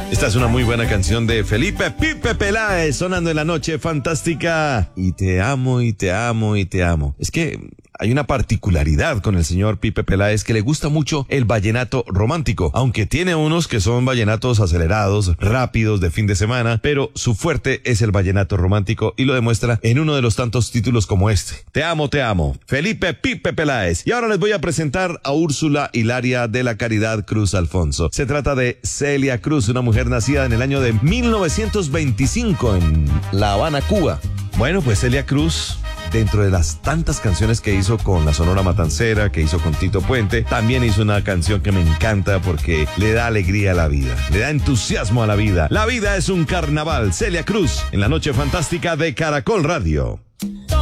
Esta es una muy buena canción de Felipe Pipe Peláez, sonando en la noche fantástica. Y te amo, y te amo, y te amo. Es que hay una particularidad con el señor Pipe Peláez, que le gusta mucho el vallenato romántico, aunque tiene unos que son vallenatos acelerados, rápidos, de fin de semana, pero su fuerte es el vallenato romántico y lo demuestra en uno de los tantos títulos como este. Te amo, Felipe Pipe Peláez. Y ahora les voy a presentar a Úrsula Hilaria de la Caridad Cruz Alfonso. Se trata de Celia Cruz, una mujer nacida en el año de 1925 en La Habana, Cuba. Bueno, pues Celia Cruz, dentro de las tantas canciones que hizo con la Sonora Matancera, que hizo con Tito Puente, también hizo una canción que me encanta porque le da alegría a la vida, le da entusiasmo a la vida. La vida es un carnaval. Celia Cruz, en la noche fantástica de Caracol Radio.